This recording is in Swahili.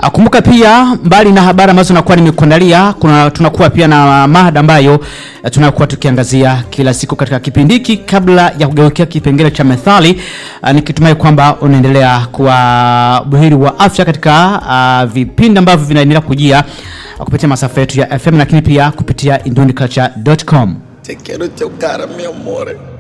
Kumbuka pia mbali na habari ambazo tunakuwa nimekuandalia, tunakuwa pia na mada ambayo tunakuwa tukiangazia kila siku katika kipindi hiki. Kabla ya kugeukia kipengele cha methali, nikitumai kwamba unaendelea kuwa buheri wa afya katika vipindi ambavyo vinaendelea kujia kupitia masafa yetu ya FM, lakini pia kupitia indoniculture.com. Te quiero chocar, mi amor.